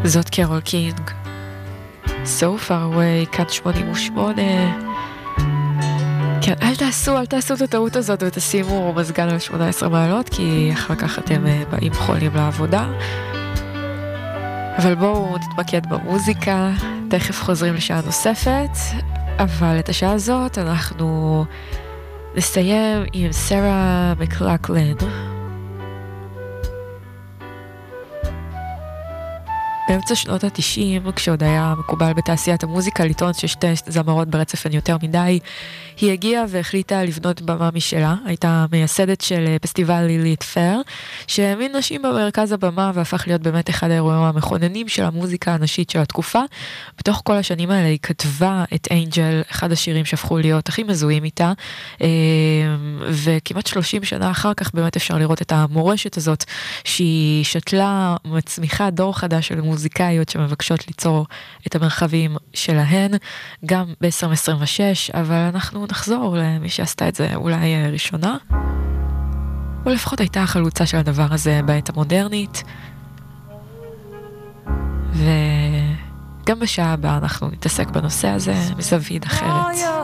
זאת קרול קינג. So far away, כאן 88. כן, אל תעשו את הטעות הזאת ותשימו מזגן על 18 מעלות, כי אחר כך אתם באים חולים לעבודה. אבל בואו נתמקד במוזיקה, תכף חוזרים לשעה נוספת, אבל את השעה הזאת אנחנו נסיים עם סרה מקלקלן. באמצע שנות ה-90, כשעוד היה מקובל בתעשיית המוזיקה לטעון ששתי זמרות ברצף הן יותר מדי, היא הגיעה והחליטה לבנות במה משלה. הייתה מייסדת של פסטיבל לילית פר, שהאמין נשים במרכז הבמה והפך להיות באמת אחד האירועים המכוננים של המוזיקה הנשית של התקופה. בתוך כל השנים האלה היא כתבה את אנג'ל, אחד השירים שהפכו להיות הכי מזוהים איתה, וכמעט 30 שנה אחר כך באמת אפשר לראות את המורשת הזאת, שהיא שתלה, מצמיחה דור חדש של מוזיקאיות שמבקשות ליצור את המרחבים שלהן, גם ב-2026, אבל אנחנו נחזור למי שעשתה את זה אולי ראשונה, או לפחות הייתה החלוצה של הדבר הזה בעת המודרנית, וגם בשעה הבאה אנחנו נתעסק בנושא הזה מזווית אחרת.